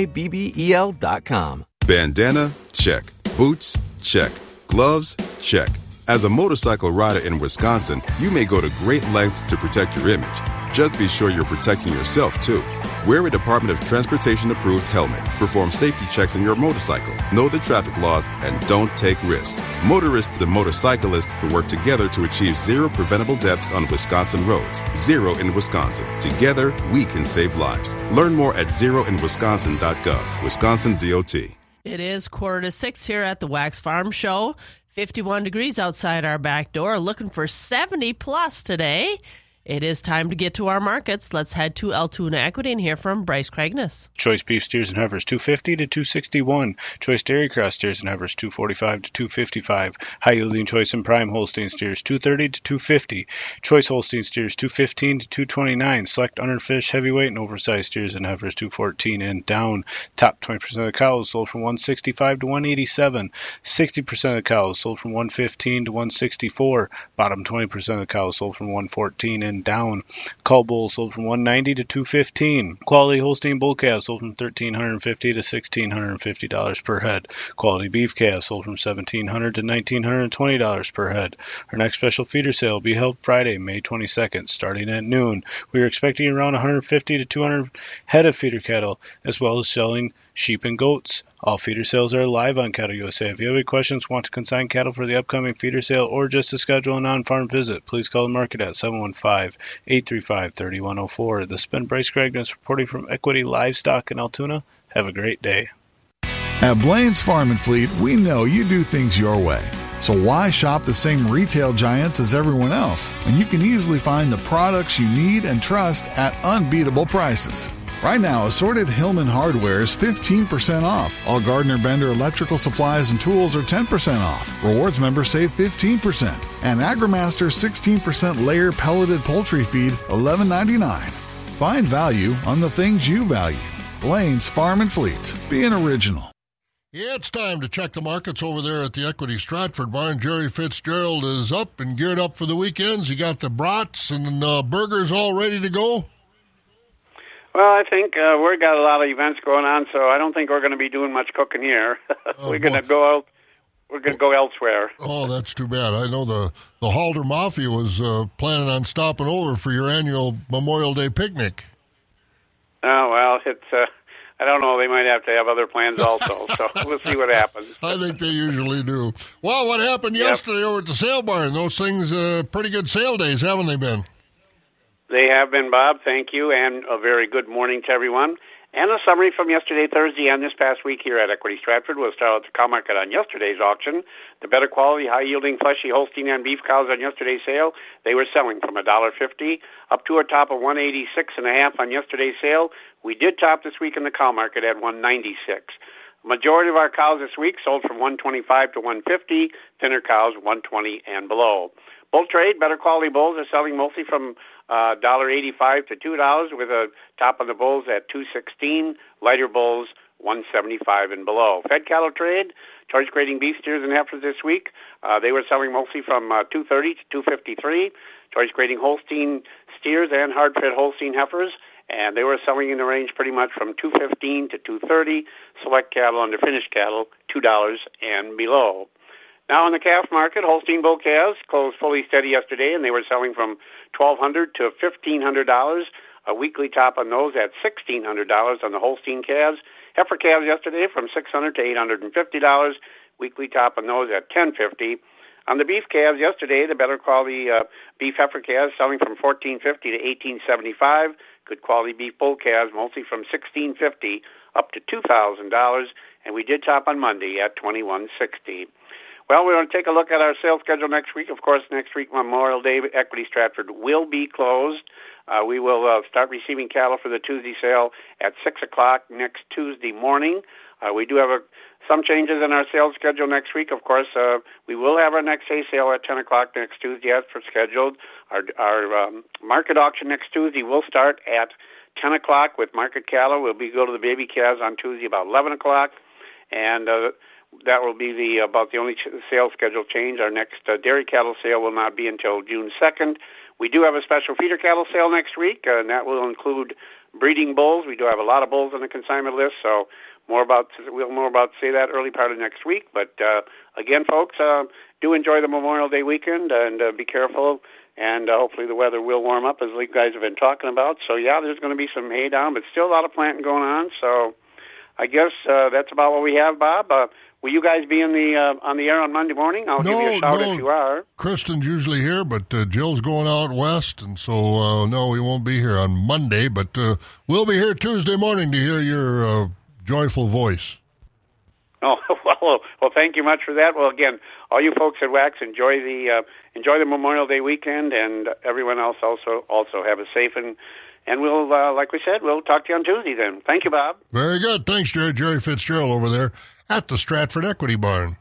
Babbel.com. Bandana? Check. Boots? Check. Gloves? Check. As a motorcycle rider in Wisconsin, you may go to great lengths to protect your image. Just be sure you're protecting yourself, too. Wear a Department of Transportation-approved helmet. Perform safety checks on your motorcycle. Know the traffic laws and don't take risks. Motorists and motorcyclists can work together to achieve zero preventable deaths on Wisconsin roads. Zero in Wisconsin. Together, we can save lives. Learn more at zeroinwisconsin.gov. Wisconsin DOT. It is 5:45 here at the Wax Farm Show. 51 degrees outside our back door. Looking for 70 plus today. It is time to get to our markets. Let's head to Altoona Equity and hear from Bryce Cragness. Choice beef steers and heifers $250 to $261. Choice dairy cross steers and heifers $245 to $255. High yielding choice and prime Holstein steers $230 to $250. Choice Holstein steers $215 to $229. Select underfish, heavyweight, and oversized steers and heifers $214 and down. Top 20% of the cows sold from $165 to $187. 60% of the cows sold from $115 to $164. Bottom 20% of the cows sold from $114 and down. Cull bull sold from $190 to $215. Quality Holstein bull calves sold from $1,350 to $1,650 per head. Quality beef calves sold from $1,700 to $1,920 per head. Our next special feeder sale will be held Friday, May 22nd, starting at noon. We are expecting around 150 to 200 head of feeder cattle, as well as selling sheep and goats. All feeder sales are live on Cattle USA. If you have any questions, want to consign cattle for the upcoming feeder sale, or just to schedule a non-farm visit, please call the market at 715-835-3104. This has been Bryce Cragness reporting from Equity Livestock in Altoona. Have a great day. At Blaine's Farm and Fleet, we know you do things your way. So why shop the same retail giants as everyone else when you can easily find the products you need and trust at unbeatable prices? Right now, assorted Hillman hardware is 15% off. All Gardner Bender electrical supplies and tools are 10% off. Rewards members save 15%. And AgriMaster 16% layer pelleted poultry feed, $11.99. Find value on the things you value. Blaine's Farm and Fleet. Be an original. Yeah, it's time to check the markets over there at the Equity Stratford Barn. Jerry Fitzgerald is up and geared up for the weekends. You got the brats and burgers all ready to go? Well, I think we've got a lot of events going on, so I don't think we're going to be doing much cooking here. We're going to go out. We're going to go elsewhere. Oh, that's too bad. I know the Halder Mafia was planning on stopping over for your annual Memorial Day picnic. Oh, well, it's... I don't know. They might have to have other plans also, so we'll see what happens. I think they usually do. Well, what happened yesterday over at the sale barn? Those things, pretty good sale days, haven't they been? They have been, Bob. Thank you, and a very good morning to everyone. And a summary from yesterday, Thursday, and this past week here at Equity Stratford. We'll start at the cow market on yesterday's auction. The better quality, high-yielding, fleshy Holstein and beef cows on yesterday's sale, they were selling from $1.50 up to a top of $186.50 on yesterday's sale. We did top this week in the cow market at $196. Majority of our cows this week sold from $125 to $150. Thinner cows $120 and below. Bull trade, better quality bulls are selling mostly from $1.85 to $2, with a top on the bulls at $2.16. Lighter bulls $1.75 and below. Fed cattle trade, choice grading beef steers and heifers this week. They were selling mostly from $2.30 to $2.53. Choice grading Holstein steers and hard-fed Holstein heifers, and they were selling in the range pretty much from $2.15 to $2.30. Select cattle under finished cattle, $2 and below. Now in the calf market, Holstein bull calves closed fully steady yesterday, and they were selling from $1,200 to $1,500. A weekly top on those at $1,600 on the Holstein calves. Heifer calves yesterday from $600 to $850. Weekly top on those at $1,050. On the beef calves yesterday, the better quality beef heifer calves selling from $1,450 to $1,875. Good quality beef bull calves mostly from $1,650 up to $2,000. And we did top on Monday at $2,160. Well, we're going to take a look at our sales schedule next week. Of course, next week, Memorial Day, Equity Stratford will be closed. We will start receiving cattle for the Tuesday sale at 6 o'clock next Tuesday morning. We do have some changes in our sales schedule next week. Of course, we will have our next hay sale at 10 o'clock next Tuesday as for scheduled. Our market auction next Tuesday will start at 10 o'clock with market cattle. We'll go to the baby calves on Tuesday about 11 o'clock. And that will be about the only sales schedule change. Our next dairy cattle sale will not be until June 2nd. We do have a special feeder cattle sale next week, and that will include breeding bulls. We do have a lot of bulls on the consignment list, so we'll more about say that early part of next week. But again, folks, do enjoy the Memorial Day weekend, and be careful. And hopefully the weather will warm up, as you guys have been talking about. So yeah, there's going to be some hay down, but still a lot of planting going on. So I guess that's about what we have, Bob. Will you guys be on the air on Monday morning? I'll give you a shout if you are. Kristen's usually here, but Jill's going out west, and so no, we won't be here on Monday. But we'll be here Tuesday morning to hear your joyful voice. Oh well, thank you much for that. Well, again, all you folks at Wax, enjoy the Memorial Day weekend, and everyone else also have a safe and we'll, like we said, we'll talk to you on Tuesday then. Thank you, Bob. Very good. Thanks, Jerry. Jerry Fitzgerald over there at the Stratford Equity Barn.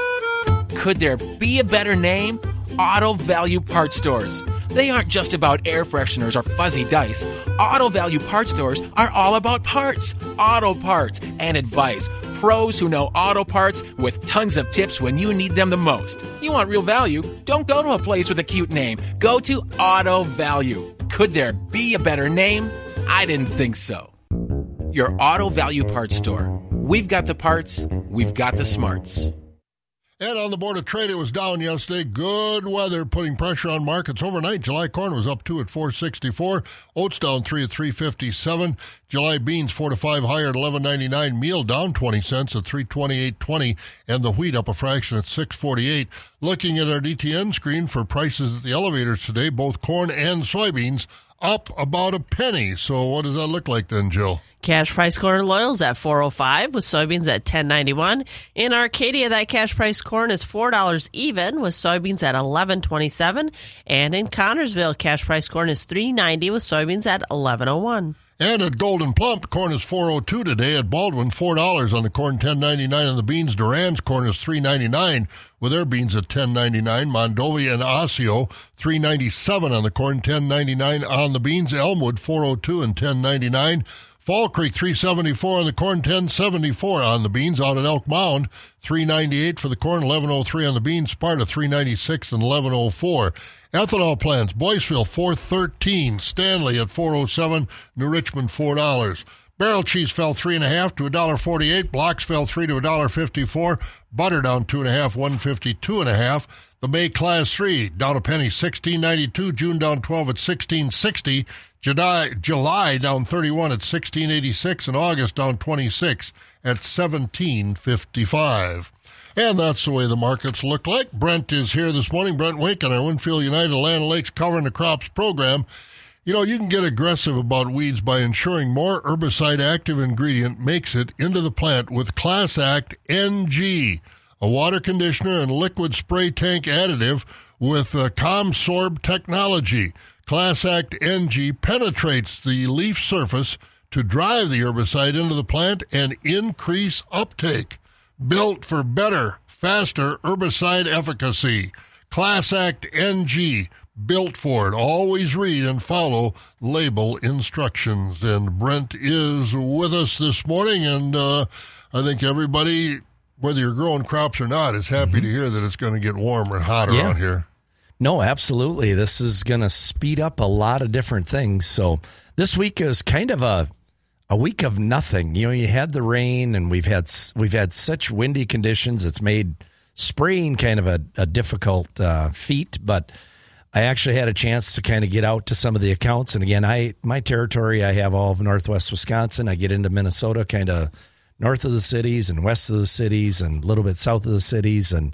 Could there be a better name? Auto Value Parts Stores. They aren't just about air fresheners or fuzzy dice. Auto Value Parts Stores are all about parts, auto parts, and advice. Pros who know auto parts with tons of tips when you need them the most. You want real value? Don't go to a place with a cute name. Go to Auto Value. Could there be a better name? I didn't think so. Your Auto Value Parts Store. We've got the parts. We've got the smarts. And on the Board of Trade, it was down yesterday. Good weather putting pressure on markets. Overnight, July corn was up 2 at $4.64. Oats down 3 at $3.57. July beans 4 to 5 higher at $11.99. Meal down 20 cents at $3.2820. And the wheat up a fraction at $6.48. Looking at our DTN screen for prices at the elevators today, both corn and soybeans up about a penny. So what does that look like then, Jill? Cash price corn and loyals at $4.05 with soybeans at $10.91. In Arcadia, that cash price corn is $4 even with soybeans at $11.27. And in Connorsville, cash price corn is $3.90 with soybeans at $11.01. And at Golden Plump, corn is $4.02 today. At Baldwin, $4 on the corn, $10.99 on the beans. Duran's corn is $3.99 with their beans at $10.99. Mondovi and Osseo, $3.97 on the corn, $10.99 on the beans. Elmwood, $4.02 and $10.99. Fall Creek, $3.74 on the corn, $10.74 on the beans. Out at Elk Mound, $3.98 for the corn, $11.03 on the beans. Sparta, $3.96 and $11.04. Ethanol plants, Boyceville, $4.13. Stanley at $4.07. New Richmond, $4. Barrel cheese fell 3.5 to $1.48. Blocks fell 3 to $1.54. Butter down 2.5, $1.52.5. The May Class 3 down a penny, $16.92. June down 12 at $16.60. July down 31 at $16.86. And August down 26 at $17.55. And that's the way the markets look like. Brent is here this morning. Brent Wink on our Winfield United Land Lakes Covering the Crops program. You know, you can get aggressive about weeds by ensuring more herbicide active ingredient makes it into the plant with Class Act NG, a water conditioner and liquid spray tank additive with ComSorb technology. Class Act NG penetrates the leaf surface to drive the herbicide into the plant and increase uptake. Built for better, faster herbicide efficacy. Class Act NG, built for it. Always read and follow label instructions. And Brent is with us this morning, and I think everybody, whether you're growing crops or not, is happy to hear that it's going to get warmer and hotter out here. No, absolutely. This is going to speed up a lot of different things. So this week is kind of a week of nothing. You know, you had the rain, and we've had such windy conditions. It's made spraying kind of a difficult feat, but I actually had a chance to kind of get out to some of the accounts. And again, my territory, I have all of Northwest Wisconsin. I get into Minnesota, kind of north of the cities and west of the cities and a little bit south of the cities, and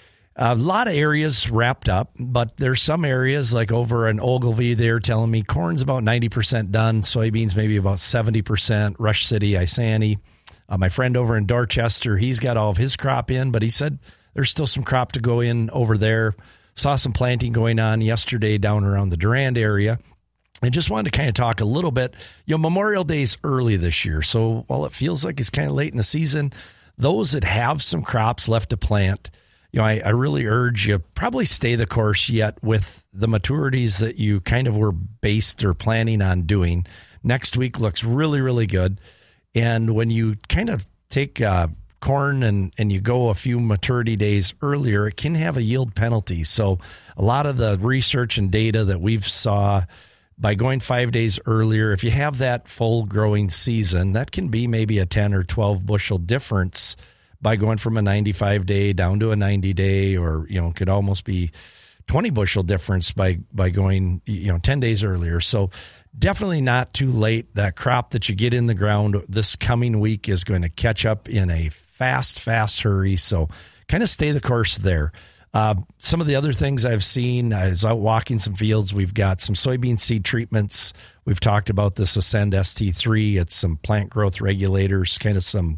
a lot of areas wrapped up, but there's some areas like over in Ogilvie, they're telling me corn's about 90% done, soybeans maybe about 70%, Rush City, Isani. My friend over in Dorchester, he's got all of his crop in, but he said there's still some crop to go in over there. Saw some planting going on yesterday down around the Durand area. I just wanted to kind of talk a little bit. You know, Memorial Day's early this year, so while it feels like it's kind of late in the season, those that have some crops left to plant, you know, I really urge you probably stay the course yet with the maturities that you kind of were based or planning on doing. Next week looks really, really good. And when you kind of take corn and you go a few maturity days earlier, it can have a yield penalty. So a lot of the research and data that we've saw by going 5 days earlier, if you have that full growing season, that can be maybe a 10 or 12 bushel difference by going from a 95-day down to a 90-day, or, you know, could almost be 20 bushel difference by going, 10 days earlier. So definitely not too late. That crop that you get in the ground this coming week is going to catch up in a fast hurry. So kind of stay the course there. Some of the other things I've seen, I was out walking some fields. We've got some soybean seed treatments. We've talked about this Ascend ST3. It's some plant growth regulators, kind of some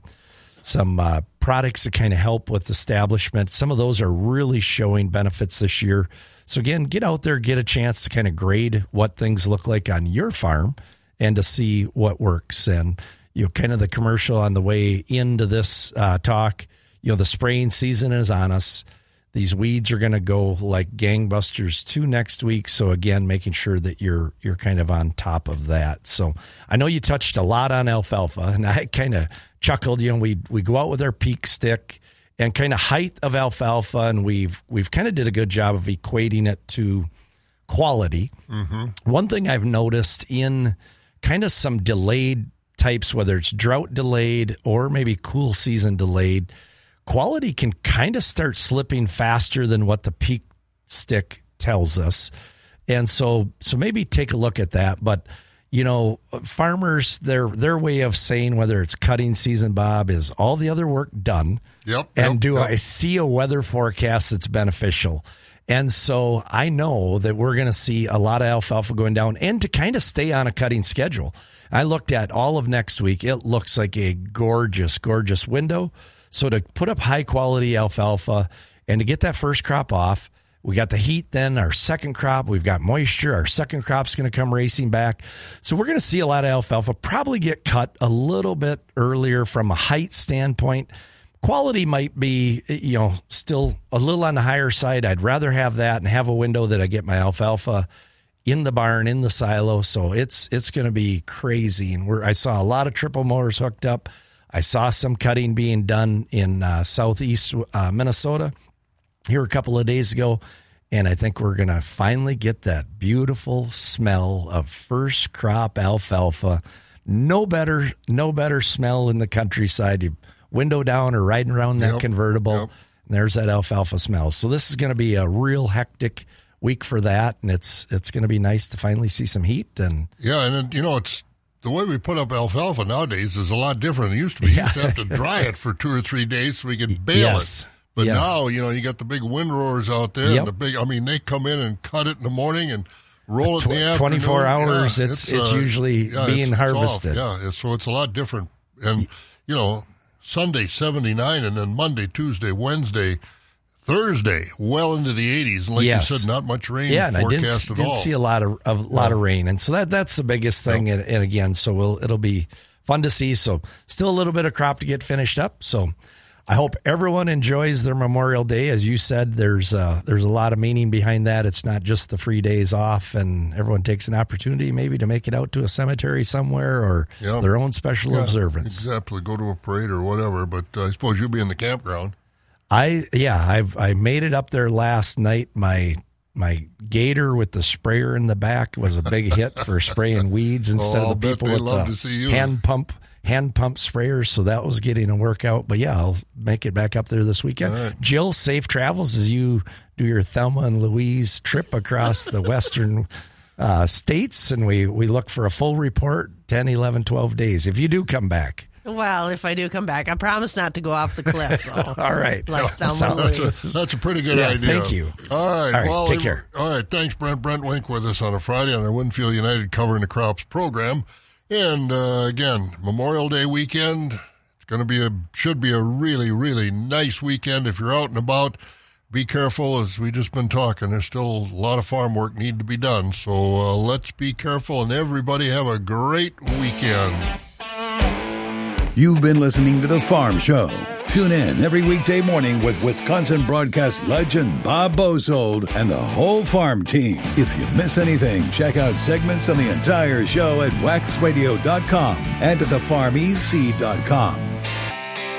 products that kind of help with establishment. Some of those are really showing benefits this year. So again, get out there, get a chance to kind of grade what things look like on your farm and to see what works. And, kind of the commercial on the way into this talk, the spraying season is on us. These weeds are going to go like gangbusters too next week. So again, making sure that you're kind of on top of that. So I know you touched a lot on alfalfa, and I kind of chuckled. We go out with our peak stick and kind of height of alfalfa, and we've kind of did a good job of equating it to quality. Mm-hmm. One thing I've noticed in kind of some delayed types, whether it's drought delayed or maybe cool season delayed, quality can kind of start slipping faster than what the peak stick tells us. And so maybe take a look at that. But, farmers, their way of saying whether it's cutting season, Bob, is all the other work done. Yep. And I see a weather forecast that's beneficial? And so I know that we're going to see a lot of alfalfa going down, and to kind of stay on a cutting schedule. I looked at all of next week. It looks like a gorgeous, gorgeous window. So to put up high-quality alfalfa and to get that first crop off, We got the heat then, our second crop. We've got moisture. Our second crop's going to come racing back. So we're going to see a lot of alfalfa probably get cut a little bit earlier from a height standpoint. Quality might be, still a little on the higher side. I'd rather have that and have a window that I get my alfalfa in the barn, in the silo. So it's going to be crazy. And I saw a lot of triple motors hooked up. I saw some cutting being done in southeast Minnesota here a couple of days ago, and I think we're going to finally get that beautiful smell of first crop alfalfa. No better smell in the countryside. You window down or riding around that convertible, and there's that alfalfa smell. So this is going to be a real hectic week for that, and it's going to be nice to finally see some heat. And and it's the way we put up alfalfa nowadays is a lot different than it used to be. You used to have to dry it for 2 or 3 days so we could bale it. But now, you got the big windrowers out there, and they come in and cut it in the morning and roll it in the afternoon. 24 hours, it's usually being harvested. So it's a lot different. And, Sunday, 79, and then Monday, Tuesday, Wednesday, Thursday, well into the 80s. And like you said, not much rain forecast and I at all. didn't see a lot of rain. And so that's the biggest thing. And again, so it'll be fun to see. So still a little bit of crop to get finished up. So I hope everyone enjoys their Memorial Day. As you said, there's a lot of meaning behind that. It's not just the free days off, and everyone takes an opportunity maybe to make it out to a cemetery somewhere or their own special observance. Exactly, go to a parade or whatever. But I suppose you'll be in the campground. I made it up there last night. My Gator with the sprayer in the back was a big hit for spraying weeds instead of the people with the hand pump sprayers, so that was getting a workout. But I'll make it back up there this weekend. Right. Jill, safe travels as you do your Thelma and Louise trip across the western states, and we look for a full report 10, 11, 12 days if you do come back. Well, if I do come back, I promise not to go off the cliff, though. All right. Like Thelma and Louise. That's a pretty good idea. Thank you. All right. Well, take care. All right. Thanks, Brent. Brent Wink with us on a Friday on our Winfield United Covering the Crops program. And again, Memorial Day weekend. It's should be a really, really nice weekend. If you're out and about, be careful. As we just been talking, there's still a lot of farm work need to be done. So let's be careful, and everybody have a great weekend. You've been listening to The Farm Show. Tune in every weekday morning with Wisconsin broadcast legend Bob Bosold and the whole farm team. If you miss anything, check out segments on the entire show at waxradio.com and at thefarmec.com.